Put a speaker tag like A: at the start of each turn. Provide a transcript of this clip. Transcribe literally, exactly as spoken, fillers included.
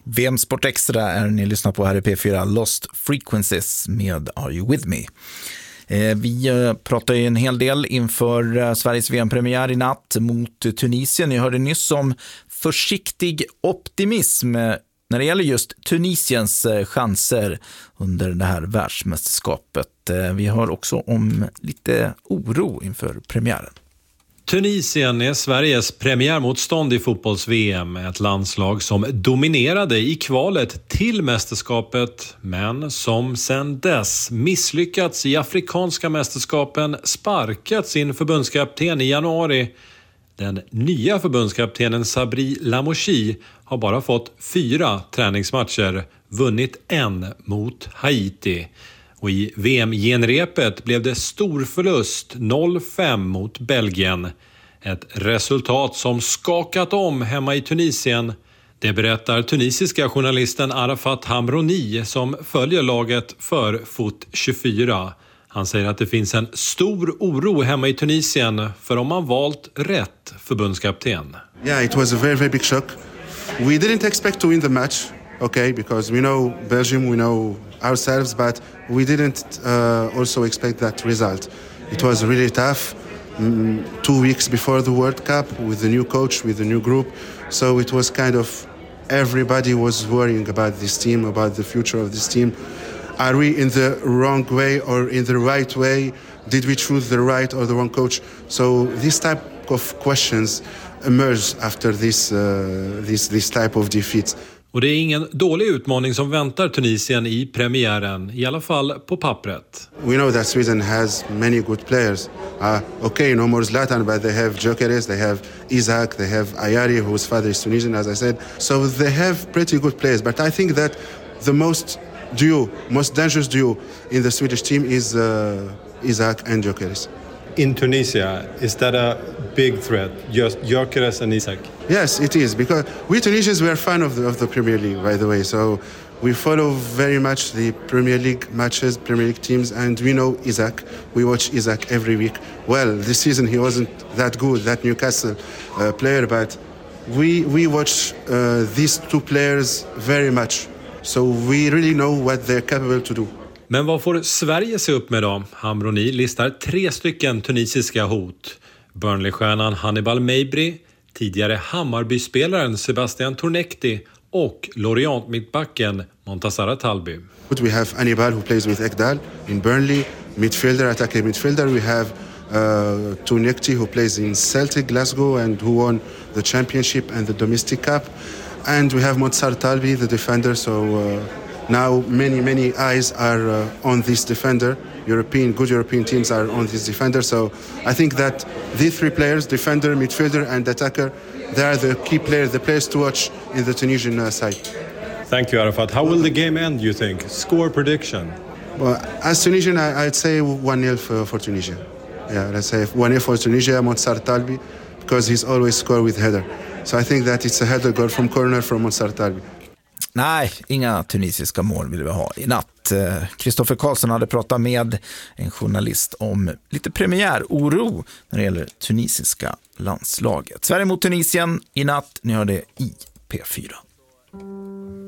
A: V M Sport Extra är ni lyssnar på här i P fyra, Lost Frequencies med Are You With Me? Eh, vi eh, pratar ju en hel del inför eh, Sveriges V M-premiär i natt mot Tunisien. Ni hörde nyss om försiktig optimism eh, när det gäller just Tunisiens eh, chanser under det här världsmästerskapet. Eh, vi hör också om lite oro inför premiären.
B: Tunisien är Sveriges premiärmotstånd i fotbolls-V M, ett landslag som dominerade i kvalet till mästerskapet men som sedan dess misslyckats i afrikanska mästerskapen, sparkat sin förbundskapten i januari. Den nya förbundskaptenen Sabri Lamouchi har bara fått fyra träningsmatcher, vunnit en mot Haiti. Och i V M-genrepet blev det stor förlust noll fem mot Belgien. Ett resultat som skakat om hemma i Tunisien. Det berättar tunisiska journalisten Arafat Hamroni som följer laget för Foot tjugofyra. Han säger att det finns en stor oro hemma i Tunisien för om man valt rätt förbundskapten.
C: Yeah, it was a very, very big shock. We didn't expect to win the match. Okay, because we know Belgium, we know ourselves, but we didn't uh, also expect that result. It was really tough. Mm, two weeks before the World Cup, with the new coach, with the new group, so it was kind of everybody was worrying about this team, about the future of this team. Are we in the wrong way or in the right way? Did we choose the right or the wrong coach? So this type of questions emerge after this uh, this this type of defeats.
B: Och det är ingen dålig utmaning som väntar Tunisien i premiären, i alla fall på pappret.
C: We know that Sweden has many good players. Uh, okay, no more Zlatan, but they have Gyökeres, they have Isaac, they have Ayari, whose father is Tunisian, as I said. So they have pretty good players. But I think that the most duo, most dangerous duo in the Swedish team is uh, Isaac and Gyökeres.
D: In Tunisia, is that a big threat, just Gyökeres and Isaac?
C: Yes, it is, because we Tunisians, we are fan of the, of the Premier League, by the way, so we follow very much the Premier League matches, Premier League teams, and we know Isaac. We watch Isaac every week. Well, this season he wasn't that good, that Newcastle uh, player, but we, we watch uh, these two players very much, so we really know what they're capable to do.
B: Men vad får Sverige se upp med då? Hamroni listar tre stycken tunisiska hot. Burnley-stjärnan Hannibal Mejbri, tidigare Hammarby-spelaren Sebastian Tornekti och Lorient-mittbacken Montassara Talbi.
C: We have Hannibal who plays with Ekdal in Burnley, midfielder, attacking midfielder. We have uh, Tornekti who plays in Celtic Glasgow and who won the championship and the domestic cup. And we have Montassara Talbi, the defender, so... Uh, Now many, many eyes are uh, on this defender. European, good European teams are on this defender. So I think that these three players, defender, midfielder and attacker, they are the key players, the players to watch in the Tunisian uh, side.
D: Thank you, Arafat. How will the game end, you think? Score prediction?
C: Well, as Tunisian, I, I'd say one nil for, for Tunisia. Yeah, let's say one nil for Tunisia, Montassara Talbi, because he's always scored with header. So I think that it's a header goal from corner from Montassara Talbi.
A: Nej, inga tunisiska mål vill vi ha i natt. Kristoffer Karlsson hade pratat med en journalist om lite premiäroro när det gäller tunisiska landslaget. Sverige mot Tunisien i natt, ni hör det i P fyra.